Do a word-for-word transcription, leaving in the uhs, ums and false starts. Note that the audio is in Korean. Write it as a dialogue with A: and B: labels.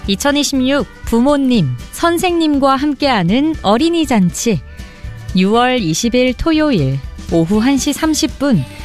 A: 이천이십육 부모님, 선생님과 함께하는 어린이 잔치 유월 이십일 토요일 오후 한 시 삼십 분